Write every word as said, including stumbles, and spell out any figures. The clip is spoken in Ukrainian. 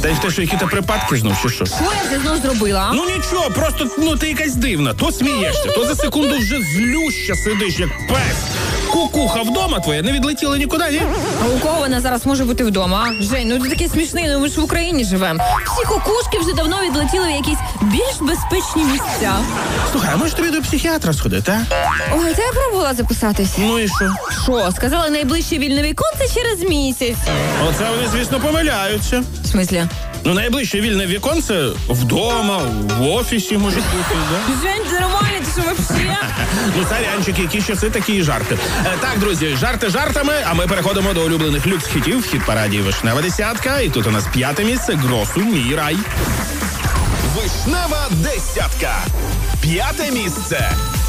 Та й в те, що які-то припадки знов, чи що? Що я це знов зробила? Ну нічого, просто, ну, ти якась дивна. То смієшся, то за секунду вже злюща сидиш, як пес. Кукуха вдома твоя не відлетіла нікуди, ні? А у кого вона зараз може бути вдома? Жень, ну ти такий смішний, ну ми ж в Україні живемо. Всі кукушки вже давно відлетіли в якісь більш безпечні місця. Слухай, а може тобі до психіатра сходити, а? Ой, та я пробувала записатись. Ну і що? Що? Сказали, найближче вільне віконце через місяць. Оце вони, звісно, помиляються. В смислі? Ну, найближче вільне віконце вдома, в офісі може бути, да? Жень, ти нормальний, ти що вообще? Ну, сорянчики, які часи, такі і жарти. Е, так, друзі, жарти жартами, а ми переходимо до улюблених люкс-хітів в хіт-параді «Вишнева десятка». І тут у нас п'яте місце «Гросу, мій рай». Вишнева десятка. П'яте місце.